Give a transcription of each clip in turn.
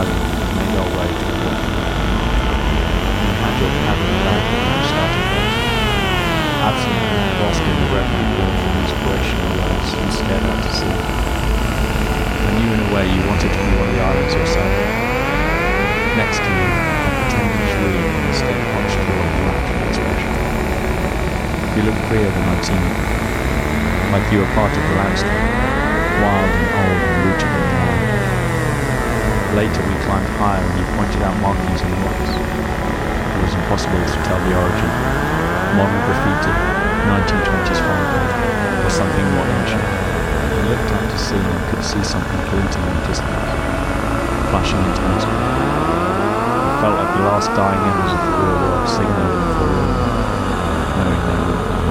valley and made our way to the water. We had your cabin back when you started boat. Absently, lost in the reverie born from inspirational words, you stared out to sea. I knew in a way you wanted to be one of the islands yourself. Next to you, I pretended to read and instead watched your laughter expression. You looked freer than I'd seen you, like you were part of the landscape, wild and old and rooted in time. Later we climbed higher and you pointed out markings on the rocks. It was impossible to tell the origin. Modern graffiti, 1920s font, or something more ancient. I looked out to sea and could see something glinting in the distance, flashing into my screen. It felt like the last dying embers of the real world signaling for a knowing they would come.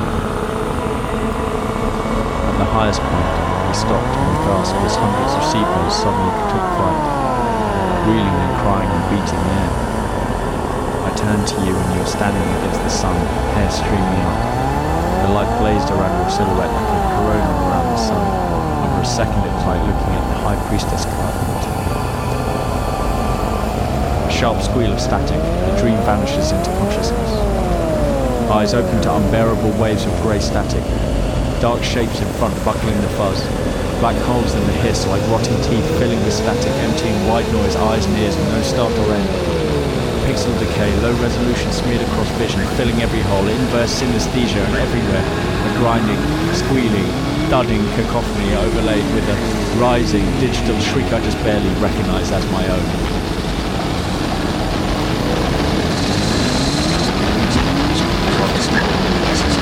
At the highest point, we stopped and gasped as hundreds of seabirds suddenly took flight, reeling and crying and beating the air. I turned to you and you were standing against the sun, hair streaming out. The light blazed around your silhouette like a corona around the sun. And for a second it was like looking at the High Priestess card. A sharp squeal of static, the dream vanishes into consciousness. Eyes open to unbearable waves of grey static. Dark shapes in front buckling the fuzz. Black holes in the hiss like rotting teeth filling the static, emptying white noise, eyes and ears, and no start or end. Pixel decay, low resolution smeared across vision, filling every hole, inverse synesthesia, and everywhere a grinding, squealing, thudding cacophony overlaid with a rising digital shriek I just barely recognized as my own.